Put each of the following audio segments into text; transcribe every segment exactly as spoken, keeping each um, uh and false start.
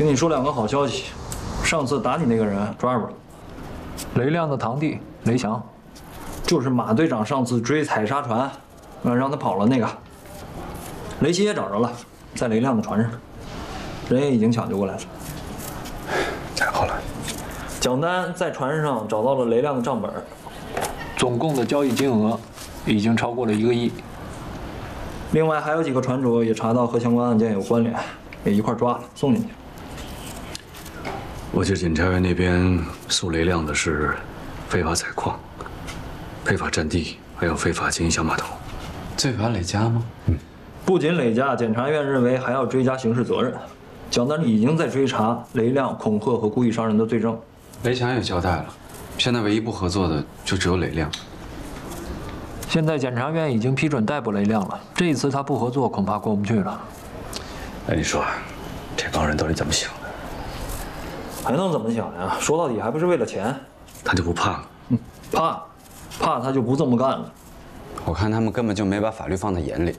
你说两个好消息，上次打你那个人抓住了，雷亮的堂弟雷翔，就是马队长上次追采砂船，呃，让他跑了那个。雷奇也找着了，在雷亮的船上，人也已经抢救过来了。 太好了！ 蒋丹在船上找到了雷亮的账本，总共的交易金额已经超过了一个亿。另外还有几个船主也查到和相关案件有关联，也一块抓了，送进去。 我记得检察院那边诉雷亮的是非法采矿、非法占地，还有非法经营小码头。 罪罚累加吗？嗯。 不仅累加，检察院认为还要追加刑事责任。蒋丹已经在追查雷亮恐吓和故意杀人的罪证。 雷强也交代了，现在唯一不合作的就只有雷亮。 现在检察院已经批准逮捕雷亮了，这一次他不合作恐怕过不去了。 哎，你说，这帮人到底怎么想的？ 还能怎么想呀？说到底还不是为了钱。 他就不怕了？ 嗯，怕，怕他就不这么干了。 我看他们根本就没把法律放在眼里。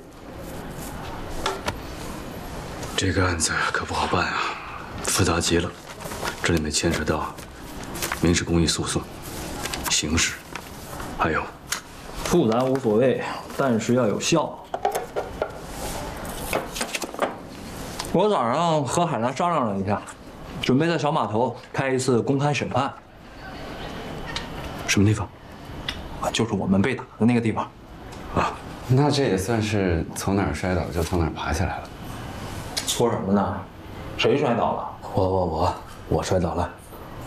这个案子可不好办啊，复杂极了。这里面牵扯到民事公益诉讼、刑事，还有复杂无所谓，但是要有效。我早上和海兰商量了一下，准备在小码头开一次公开审判。 什么地方？ 啊，就是我们被打的那个地方。 啊， 那这也算是从哪儿摔倒就从哪儿爬起来了。 说什么呢？谁摔倒了？ 我我我我摔倒了。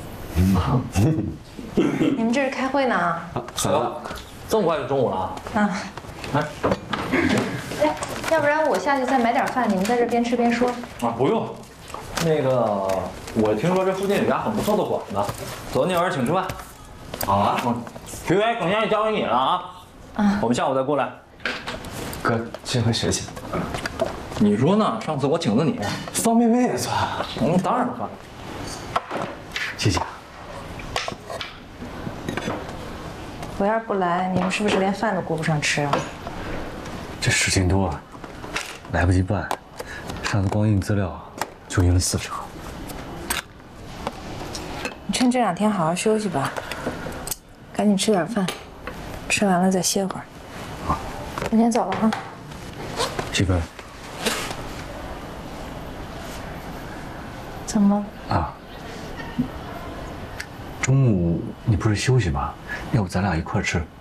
你们这是开会呢？啊， 走，这么快就中午了？ 啊， 来， 哎，要不然我下去再买点饭，你们在这边吃边说。 啊，不用。那个，我听说这附近有家很不错的馆子，走，那会儿请吃饭。好啊。嗯，徐伟，等下就交给你了啊。啊。我们下午再过来。 哥，这回谁请？ 你说呢？上次我请的你， 方便面也算。 嗯，当然算。 谢谢。 我要是不来，你们是不是连饭都顾不上吃啊？ 这事情多啊，来不及办。上次光印资料就印了四成。 你趁这两天好好休息吧，赶紧吃点饭，吃完了再歇会儿。 好， 我先走了啊。 媳妇儿。 怎么了？ 啊，中午你不是休息吗？要不咱俩一块儿吃？